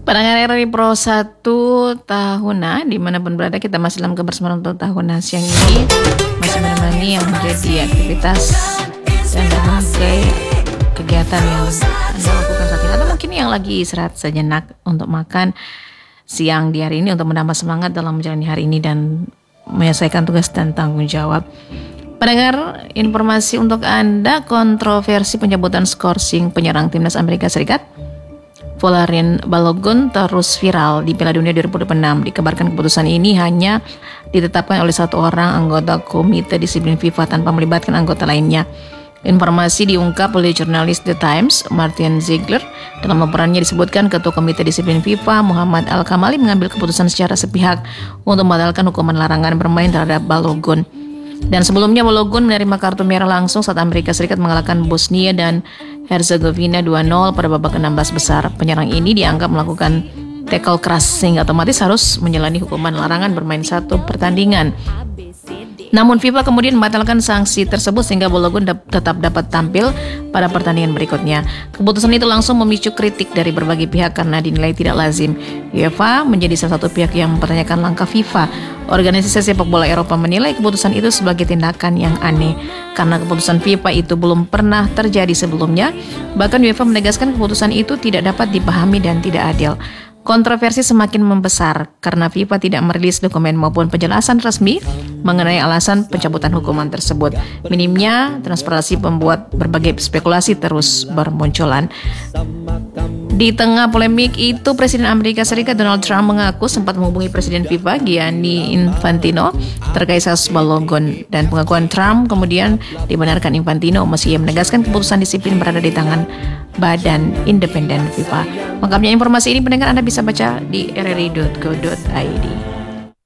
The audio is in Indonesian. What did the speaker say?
Pendengar RRI Pro 1 tahunan, dimanapun berada, kita masih dalam kebersamaan untuk tahunan siang ini. Masih menemani yang menjadi aktivitas dan berbagai kegiatan yang Anda lakukan saat ini, atau mungkin yang lagi istirahat sejenak untuk makan siang di hari ini, untuk menambah semangat dalam menjalani hari ini dan menyelesaikan tugas dan tanggung jawab. Pendengar, informasi untuk Anda, kontroversi pencabutan skorsing penyerang timnas Amerika Serikat Folarin Balogun terus viral di Piala Dunia 2026. Dikabarkan keputusan ini hanya ditetapkan oleh satu orang anggota komite disiplin FIFA tanpa melibatkan anggota lainnya. Informasi diungkap oleh jurnalis The Times, Martin Ziegler. Dalam laporannya disebutkan Ketua Komite Disiplin FIFA, Muhammad Al-Kamali, mengambil keputusan secara sepihak untuk membatalkan hukuman larangan bermain terhadap Balogun. Dan sebelumnya Balogun menerima kartu merah langsung saat Amerika Serikat mengalahkan Bosnia dan Herzegovina 2-0 pada babak 16 besar. Penyerang ini dianggap melakukan tackle keras sehingga otomatis harus menjalani hukuman larangan bermain satu pertandingan. Namun FIFA kemudian membatalkan sanksi tersebut sehingga Balogun tetap dapat tampil pada pertandingan berikutnya. Keputusan itu langsung memicu kritik dari berbagai pihak karena dinilai tidak lazim. UEFA menjadi salah satu pihak yang mempertanyakan langkah FIFA. Organisasi sepak bola Eropa menilai keputusan itu sebagai tindakan yang aneh karena keputusan FIFA itu belum pernah terjadi sebelumnya. Bahkan UEFA menegaskan keputusan itu tidak dapat dipahami dan tidak adil. Kontroversi semakin membesar karena FIFA tidak merilis dokumen maupun penjelasan resmi mengenai alasan pencabutan hukuman tersebut. Minimnya transparansi membuat berbagai spekulasi terus bermunculan. Di tengah polemik itu, Presiden Amerika Serikat Donald Trump mengaku sempat menghubungi Presiden FIFA Gianni Infantino terkait kasus Balogun, dan pengakuan Trump kemudian dibenarkan Infantino meski ia menegaskan keputusan disiplin berada di tangan Badan Independen FIFA. Lengkapnya informasi ini pendengar Anda bisa baca di rri.co.id.